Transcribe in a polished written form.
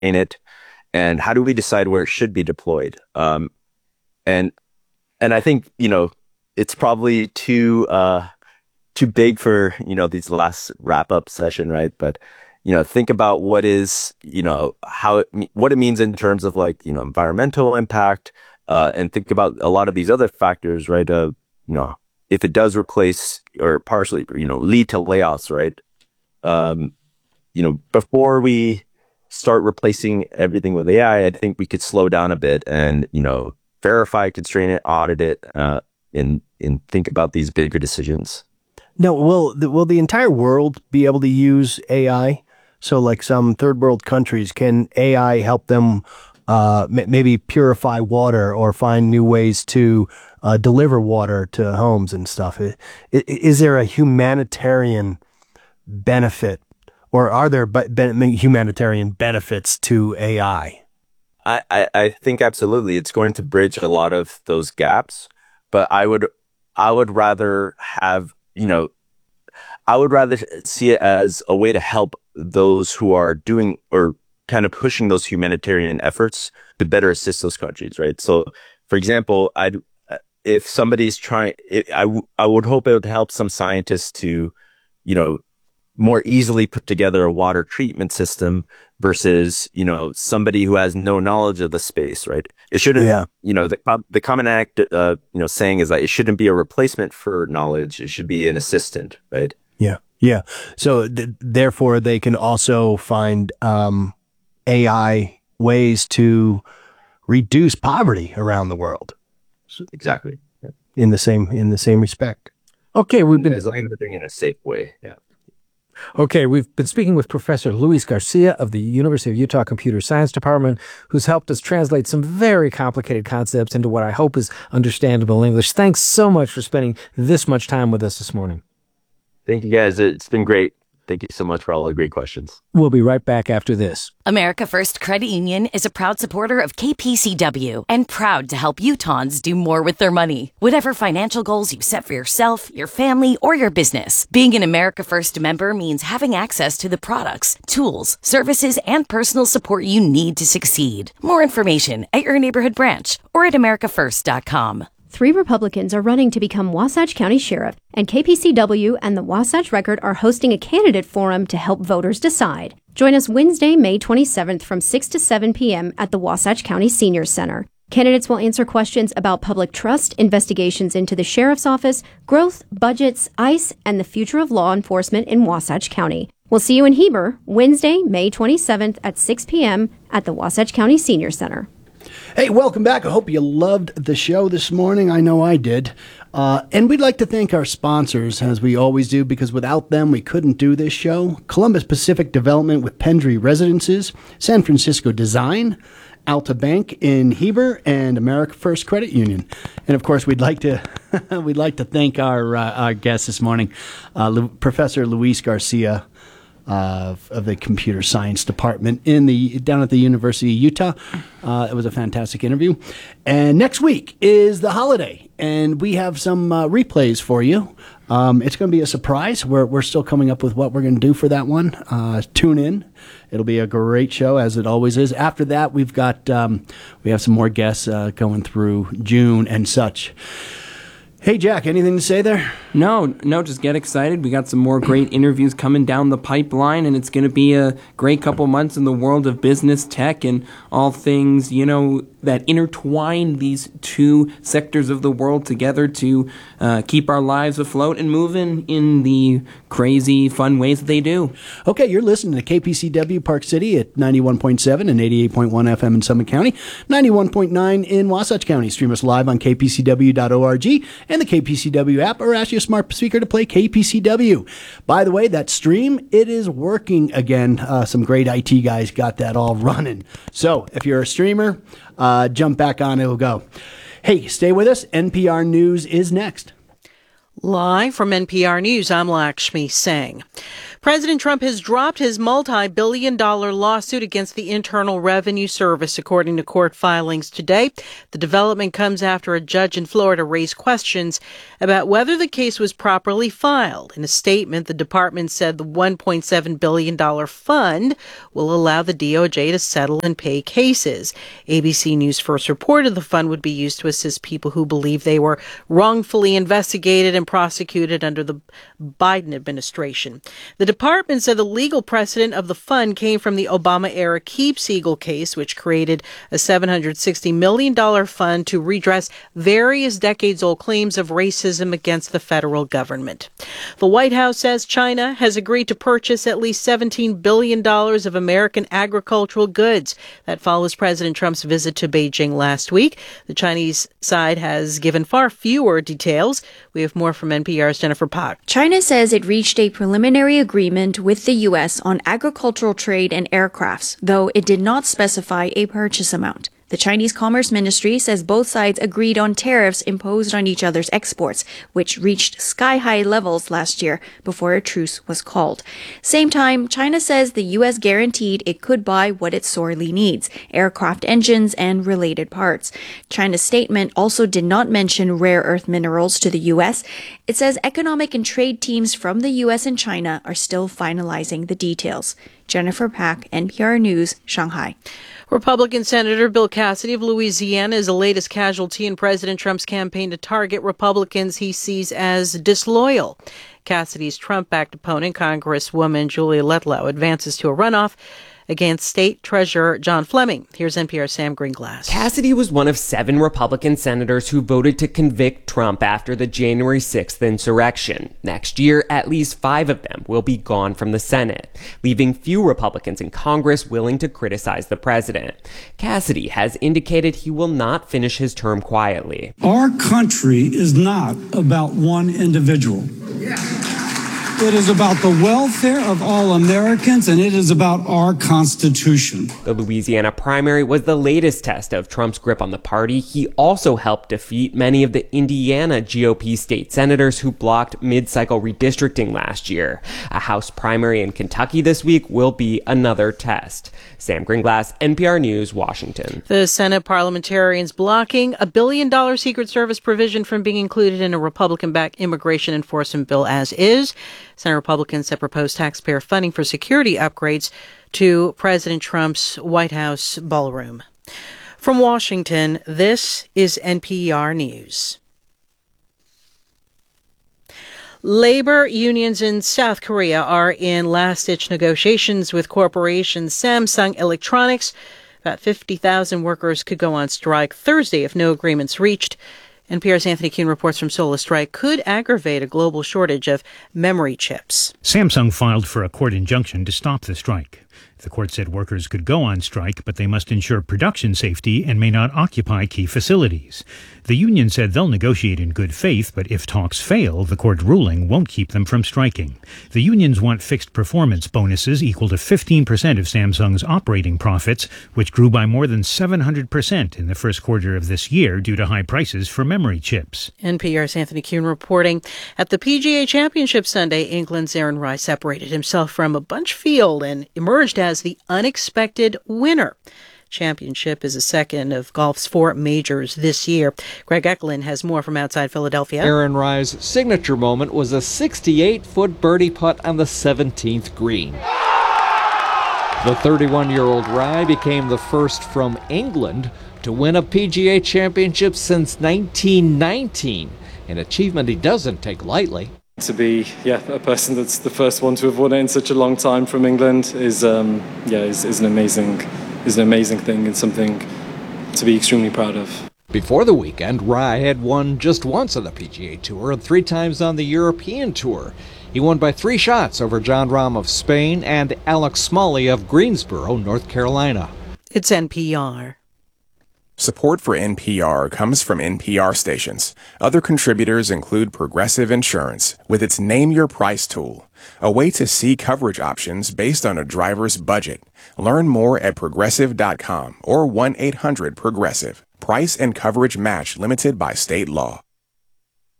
in it, and how do we decide where it should be deployed? And and I think it's probably too big for these last wrap up session, right? But think about what is what it means in terms of like environmental impact, and think about a lot of these other factors, right? If it does replace or partially lead to layoffs, right? Before we start replacing everything with AI, I think we could slow down a bit and verify, constrain it, audit it, and think about these bigger decisions. Now, will the entire world be able to use AI? So like some third world countries, can AI help them maybe purify water or find new ways to deliver water to homes and stuff? Is there a humanitarian benefit, or are there humanitarian benefits to AI? I think absolutely it's going to bridge a lot of those gaps, but I would rather have I would rather see it as a way to help those who are doing or kind of pushing those humanitarian efforts to better assist those countries, right? So, for example, if somebody's trying, I would hope it would help some scientists to, more easily put together a water treatment system versus, somebody who has no knowledge of the space, right? It shouldn't, the Common Act, saying is that it shouldn't be a replacement for knowledge. It should be an assistant, right? Yeah. Yeah. So therefore they can also find, AI ways to reduce poverty around the world. Exactly. Yeah. In the same respect. Okay. As long as they're doing it in a safe way. Yeah. Okay, we've been speaking with Professor Luis Garcia of the University of Utah Computer Science Department, who's helped us translate some very complicated concepts into what I hope is understandable English. Thanks so much for spending this much time with us this morning. Thank you, guys. It's been great. Thank you so much for all the great questions. We'll be right back after this. America First Credit Union is a proud supporter of KPCW and proud to help Utahns do more with their money. Whatever financial goals you set for yourself, your family, or your business, being an America First member means having access to the products, tools, services, and personal support you need to succeed. More information at your neighborhood branch or at americafirst.com. 3 Republicans are running to become Wasatch County Sheriff, and KPCW and the Wasatch Record are hosting a candidate forum to help voters decide. Join us Wednesday, May 27th from 6 to 7 p.m. at the Wasatch County Senior Center. Candidates will answer questions about public trust, investigations into the Sheriff's Office, growth, budgets, ICE, and the future of law enforcement in Wasatch County. We'll see you in Heber, Wednesday, May 27th at 6 p.m. at the Wasatch County Senior Center. Hey, welcome back. I hope you loved the show this morning. I know I did. And we'd like to thank our sponsors, as we always do, because without them, we couldn't do this show. Columbus Pacific Development with Pendry Residences, San Francisco Design, Alta Bank in Heber, and America First Credit Union. And of course, we'd like to thank our guest this morning, Professor Luis Garcia of the Computer Science Department down at the University of Utah. It was a fantastic interview. And next week is the holiday, and we have some replays for you. It's going to be a surprise. We're still coming up with what we're going to do for that one. Tune in. It'll be a great show, as it always is. After that, we have some more guests going through June and such. Hey, Jack, anything to say there? No, just get excited. We got some more great interviews coming down the pipeline, and it's going to be a great couple months in the world of business, tech, and all things, that intertwine these two sectors of the world together to keep our lives afloat and moving in the crazy, fun ways that they do. Okay, you're listening to KPCW Park City at 91.7 and 88.1 FM in Summit County, 91.9 in Wasatch County. Stream us live on kpcw.org and the KPCW app, or ask your smart speaker to play KPCW. By the way, that stream, it is working again. Some great IT guys got that all running. So if you're a streamer, jump back on, it'll go. Hey, stay with us. NPR News is next. Live from NPR News, I'm Lakshmi Singh. President Trump has dropped his multi-billion-dollar lawsuit against the Internal Revenue Service, according to court filings today. The development comes after a judge in Florida raised questions about whether the case was properly filed. In a statement, the department said the $1.7 billion fund will allow the DOJ to settle and pay cases. ABC News first reported the fund would be used to assist people who believe they were wrongfully investigated and prosecuted under the Biden administration. The department said the legal precedent of the fund came from the Obama-era Keep Siegel case, which created a $760 million fund to redress various decades-old claims of racism against the federal government. The White House says China has agreed to purchase at least $17 billion of American agricultural goods. That follows President Trump's visit to Beijing last week. The Chinese side has given far fewer details. We have more from NPR's Jennifer Pak. China says it reached a preliminary agreement with the U.S. on agricultural trade and aircrafts, though it did not specify a purchase amount. The Chinese Commerce Ministry says both sides agreed on tariffs imposed on each other's exports, which reached sky-high levels last year before a truce was called. Same time, China says the U.S. guaranteed it could buy what it sorely needs, aircraft engines and related parts. China's statement also did not mention rare earth minerals to the U.S. It says economic and trade teams from the U.S. and China are still finalizing the details. Jennifer Pak, NPR News, Shanghai. Republican Senator Bill Cassidy of Louisiana is the latest casualty in President Trump's campaign to target Republicans he sees as disloyal. Cassidy's Trump-backed opponent, Congresswoman Julia Letlow, advances to a runoff against State Treasurer John Fleming. Here's NPR's Sam Greenglass. Cassidy was one of 7 Republican senators who voted to convict Trump after the January 6th insurrection. Next year, at least 5 of them will be gone from the Senate, leaving few Republicans in Congress willing to criticize the president. Cassidy has indicated he will not finish his term quietly. Our country is not about one individual. It is about the welfare of all Americans, and it is about our Constitution. The Louisiana primary was the latest test of Trump's grip on the party. He also helped defeat many of the Indiana GOP state senators who blocked mid-cycle redistricting last year. A House primary in Kentucky this week will be another test. Sam Greenglass, NPR News, Washington. The Senate parliamentarians blocking a $1 billion Secret Service provision from being included in a Republican-backed immigration enforcement bill as is. Senate Republicans have proposed taxpayer funding for security upgrades to President Trump's White House ballroom. From Washington, this is NPR News. Labor unions in South Korea are in last-ditch negotiations with corporation Samsung Electronics. About 50,000 workers could go on strike Thursday if no agreement's reached. NPR's Anthony Kuhn reports from Seoul a strike could aggravate a global shortage of memory chips. Samsung filed for a court injunction to stop the strike. The court said workers could go on strike, but they must ensure production safety and may not occupy key facilities. The union said they'll negotiate in good faith, but if talks fail, the court ruling won't keep them from striking. The unions want fixed performance bonuses equal to 15% of Samsung's operating profits, which grew by more than 700% in the first quarter of this year due to high prices for memory chips. NPR's Anthony Kuhn reporting. At the PGA Championship Sunday, England's Aaron Rice separated himself from a bunch field and emerged as the unexpected winner. Championship is the second of golf's 4 majors this year. Greg Eklund has more from outside Philadelphia. Aaron Rice's signature moment was a 68-foot birdie putt on the 17th green. The 31-year-old Rye became the first from England to win a PGA Championship since 1919, an achievement he doesn't take lightly. To be, a person that's the first one to have won it in such a long time from England is an amazing thing and something to be extremely proud of. Before the weekend, Rye had won just once on the PGA Tour and 3 times on the European Tour. He won by 3 shots over Jon Rahm of Spain and Alex Smalley of Greensboro, North Carolina. It's NPR. Support for NPR comes from NPR stations. Other contributors include Progressive Insurance with its Name Your Price tool, a way to see coverage options based on a driver's budget. Learn more at progressive.com or 1-800-PROGRESSIVE. Price and coverage match limited by state law.